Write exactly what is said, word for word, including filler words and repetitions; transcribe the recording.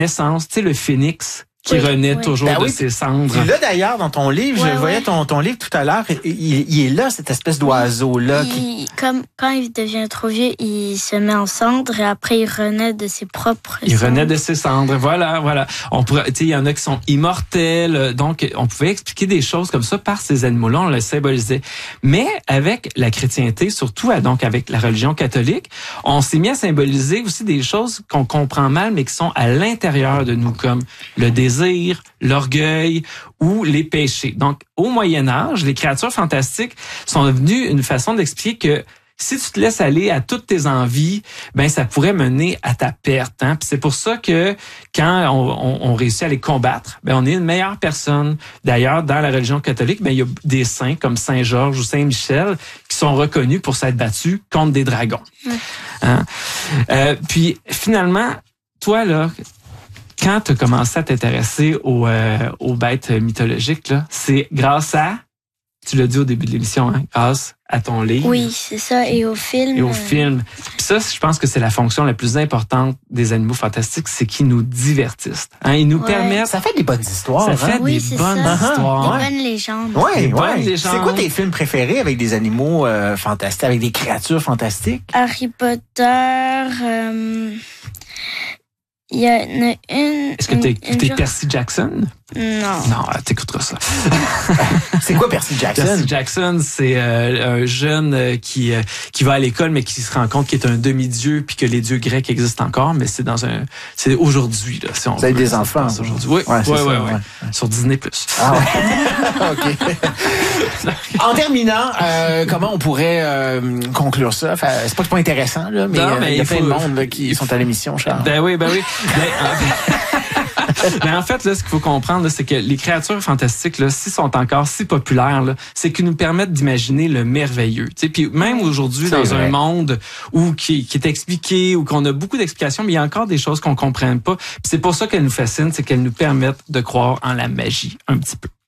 naissance, tu sais, le phénix qui oui, renaît oui. toujours ben de oui, ses cendres. Puis là, d'ailleurs, dans ton livre, ouais, je voyais ouais. ton, ton livre tout à l'heure, il, il est là, cette espèce d'oiseau-là. Il, Qui... comme, quand il devient trop vieux, il se met en cendre et après il renaît de ses propres Il cendres. renaît de ses cendres. Voilà, voilà. On pourrait, tu sais, il y en a qui sont immortels. Donc, on pouvait expliquer des choses comme ça par ces animaux-là. On le symbolisait. Mais avec la chrétienté, surtout donc avec la religion catholique, on s'est mis à symboliser aussi des choses qu'on comprend mal, mais qui sont à l'intérieur de nous, comme le désir, l'orgueil ou les péchés. Donc, au Moyen Âge, les créatures fantastiques sont devenues une façon d'expliquer que si tu te laisses aller à toutes tes envies, ben ça pourrait mener à ta perte. Hein? Puis c'est pour ça que quand on, on, on réussit à les combattre, ben on est une meilleure personne. D'ailleurs, dans la religion catholique, ben il y a des saints comme Saint Georges ou Saint Michel qui sont reconnus pour s'être battus contre des dragons. Ouais. Hein? Euh, puis finalement, toi là, quand tu as commencé à t'intéresser aux, euh, aux bêtes mythologiques, là, c'est grâce à, tu l'as dit au début de l'émission, hein, grâce à ton livre. Oui, c'est ça. Et au film. Et au euh, film. Puis ça, je pense que c'est la fonction la plus importante des animaux fantastiques, c'est qu'ils nous divertissent. Hein, ils nous Ouais. permettent... Ça fait des bonnes histoires. Ça hein? fait Oui, des c'est bonnes ça. histoires. Des bonnes légendes. Ouais, Des bonnes ouais. légendes. C'est quoi tes films préférés avec des animaux euh, fantastiques, avec des créatures fantastiques? Harry Potter. euh, Il y en a une. Est-ce que t'as une- écouté une genre- Percy Jackson? Non. Non, t'écouteras ça. C'est quoi Percy Jackson? Percy Jackson, c'est euh, un jeune euh, qui euh, qui va à l'école, mais qui se rend compte qu'il est un demi-dieu, puis que les dieux grecs existent encore, mais c'est dans un, c'est aujourd'hui là. Si on Vous avez veut, des ça se enfants, passe aujourd'hui. Oui, Ouais, ouais, c'est ouais, ça, ouais, ouais. Sur Disney plus. Ah ouais. OK. En terminant, euh, comment on pourrait euh, conclure ça? Enfin, c'est pas que c'est pas intéressant, là, mais, Non, euh, mais il y a il plein faut- de monde là, qui sont à l'émission, Charles. Ben oui, ben oui. Ben, en... ben, en fait, là, ce qu'il faut comprendre, là, c'est que les créatures fantastiques, là, s'ils sont encore si populaires, là, c'est qu'ils nous permettent d'imaginer le merveilleux. Tu sais, puis même aujourd'hui, C'est dans vrai. un monde où qui, qui est expliqué, où qu'on a beaucoup d'explications, mais il y a encore des choses qu'on comprenne pas. Puis c'est pour ça qu'elles nous fascinent, c'est qu'elles nous permettent de croire en la magie un petit peu.